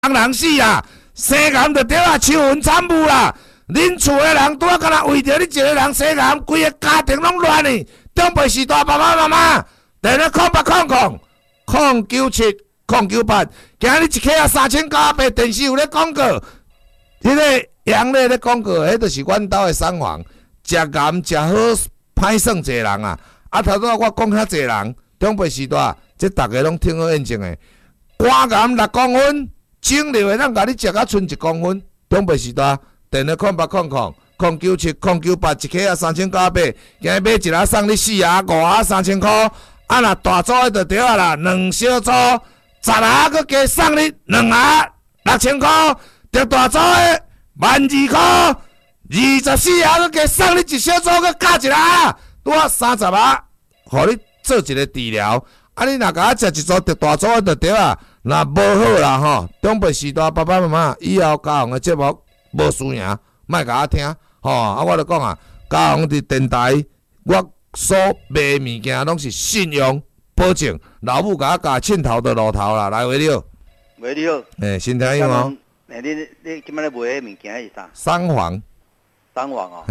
人死啊，生癌就对啊，秋云惨雾啦。恁厝诶人拄啊，敢若为着你一个人生癌，规个家庭拢乱去。长辈时代爸爸妈妈，电话0800097098，今日一克啊3900，电视有咧广告，迄个杨咧广告，迄就是阮兜诶sản房，食癌食好，歹算一个人啊。啊，头拄仔我讲遐济人，长辈时代，即逐个拢听好验证诶。肝癌6公分，肿瘤诶，咱甲你食啊剩1公分。长辈时代，电话0800097098，一克啊3900，今日买一盒送你4盒、5盒3000块。啊，若大组诶就对啊啦，2小组10盒，佮加送你2盒6000块。着大组诶12000块，24盒佮加送你1小组，佮加一盒，拄啊30盒，互你做一个治疗。啊，你若甲我食一组，着大组诶就对啊。若无好啦吼，长辈时代爸爸妈妈以后家宏诶节目无输赢，莫甲我听吼。啊，我著讲啊，家宏伫电台，我所卖物件拢是信用保证。老母甲我教凊头就路头啦，来话了。 喂，你好。 先听有哦。 你今摆咧卖迄物件是啥？ sản房。 sản房哦。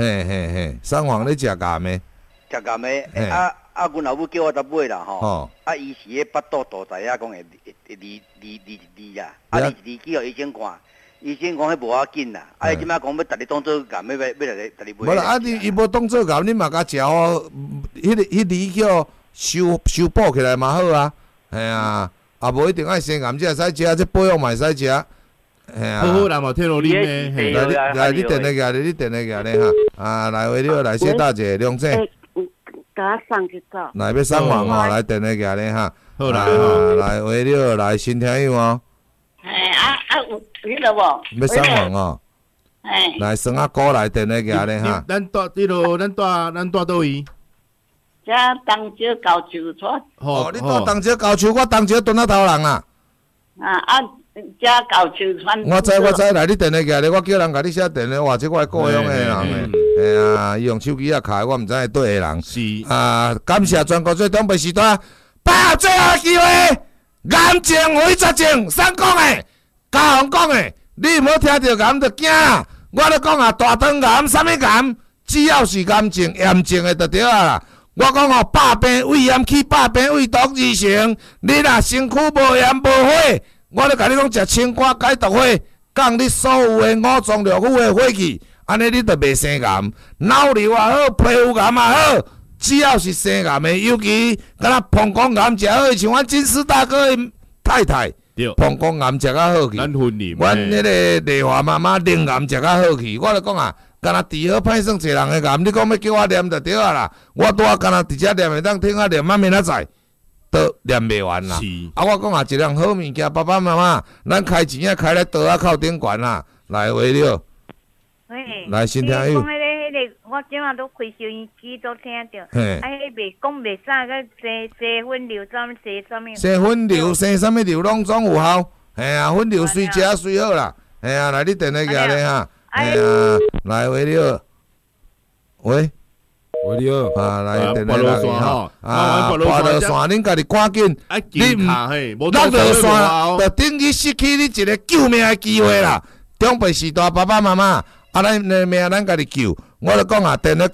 sản房你食癌没？ 食癌没？阮老母叫我搭买啦吼。伊是迄腹肚大仔讲会离啊。离去互医生看，医生讲迄无要紧啦。伊即摆讲要逐日当做癌，要逐日买。 无啦，伊无当做癌，你嘛甲食哦。迄离叫修补起来嘛好啊。啊，无一定爱生癌，才会使食，这保养嘛会使食。 好好人嘛，听落你呢。 来，你电话过来，你电话过来哈。啊，来话了，来谢大姐，梁姐。 甲我送一组。 来要送房哦，来电话过来哈。 好来来话了，来新听友哦。 有迄个无？ 要送房哦。来算啊股来电话过来哈。 咱住倒位？ 遮东石高树村。 哦，你住东石高树，我东石墩仔头人啦。 遮高树村。 我知，来你电话过来，我叫人甲你写电话，或者我故乡的人诶。伊用手机开，我毋知对个人。 是。 感谢全国最长辈时代，把握最后机会，癌症危绝症，啥讲诶？家宏讲诶，你毋好听到癌就惊啦。我咧讲啊，大肠癌、啥物癌，只要是癌症严重诶就对啊啦。我讲哦，百病胃炎去，百病胃毒二成。你若身躯无炎无火，我咧甲你讲食青瓜解毒火，降你所有诶五脏六腑诶火气。安尼你就袂生癌，脑瘤也好，皮肤癌也好，只要是生癌的，尤其敢若膀胱癌食好，像阮金丝大哥的太太，膀胱癌食啊好去。 咱婚礼， 阮迄个丽华妈妈灵癌食啊好去。我就讲啊，敢若治好歹算一个人的癌，你讲要叫我念就对啊啦。我拄啊敢若直接念会当听啊念，明仔载都念袂完啦。啊，我讲啊，一样好物件，爸爸妈妈，咱开钱啊开咧刀啊靠顶悬啦，来话了。来，先听有。 我即马都开收音机都听着。迄袂讲袂啥个生粉瘤，啥物生啥物。 生粉瘤、生啥物瘤拢总有效。粉瘤随食随好啦。来你电话过来哈。来话了。喂， 你好。 来电话来哈。跋落线，恁家己赶紧。 你唔， 落落线，就等于失去你一个救命的机会啦。长辈时代，爸爸妈妈。咱命咱家己救，我就讲啊，电话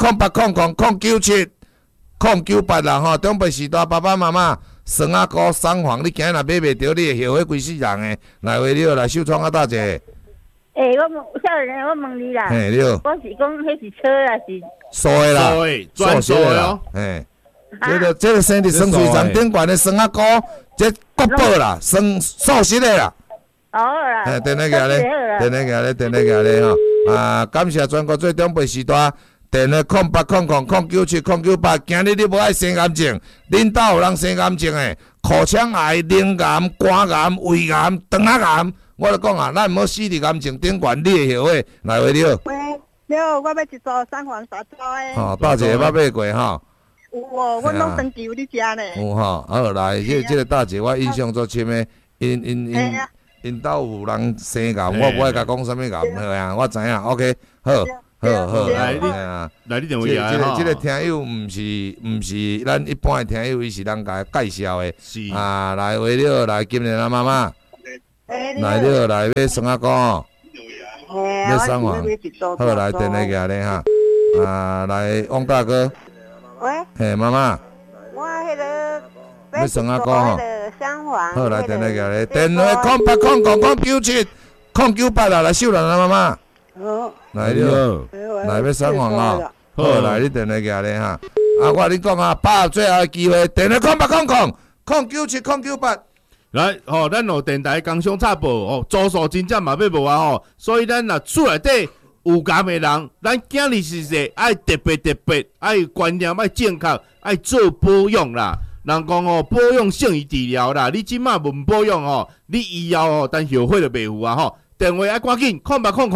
0800097098啦吼，长辈时代爸爸妈妈，酸啊膏送房，你今日若买袂着，你会后悔规世人诶。来话了，来秀窗啊大姐。 我问，我问你啦。 你好。 我是讲，迄是错啦是？ 素诶啦， 专素诶哦。 这个生伫酸水站顶悬的酸啊膏，这国宝啦，酸素食诶啦。 啦。 电话过来，电话过来吼。感谢全国最长辈时代，电话0800097098。今日你无爱生癌症，恁兜有人生癌症诶，口腔癌、灵癌、肝癌、胃癌、肠仔癌，我就讲啊，咱毋好死伫癌症顶悬，你会后悔。来话了。 喂，你好，我要一组3房3组诶。 大姐捌买过吼。 有哦，阮拢长期有咧食呢。 有吼，好来，这个大姐我印象足深诶，因兜有人生癌，我无爱甲讲啥物癌，好啊，我知影 ，OK， 好， 来你电话来这个听友毋是咱一般的听友，伊是人甲介绍的。 是来话了，来今日咱妈妈。 来了来要算啊讲，要算完，好来电话过来哈。来汪大哥， 喂， 嘿妈妈， 我迄个要算啊讲吼，好来电话过来，电话080009970998啦，来秀兰啦妈妈，来了，来要算完啊，好来你电话过来哈。我你讲啊，把最后的机会，电话080009970998。 来，咱有电台工商插播，组数真正嘛要无啊所以咱若厝内底有感的人，咱今日是说爱特别，爱观念爱正确，爱做保养啦。人讲保养胜于治疗啦，你即马唔保养你以后等后悔就袂有啊电话爱赶紧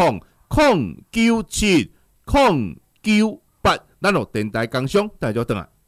080009970998，咱有电台工商，大家转来。